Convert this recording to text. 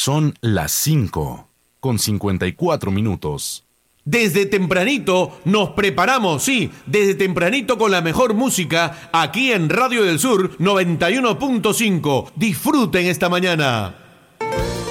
Son las 5:54. Desde tempranito nos preparamos, sí, desde tempranito con la mejor música aquí en Radio del Sur 91.5. Disfruten esta mañana.